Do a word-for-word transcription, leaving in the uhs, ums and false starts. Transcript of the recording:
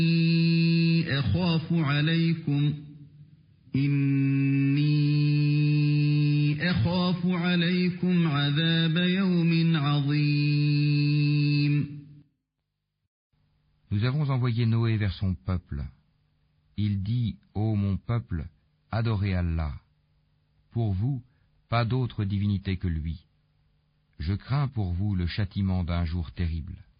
أخاف عليكم إني أخاف عليكم عذاب يوم عظيم. Nous avons envoyé Noé vers son peuple. Il dit, ô mon peuple, adorez Allah. Pour vous, pas d'autre divinité que lui. Je crains pour vous le châtiment d'un jour terrible.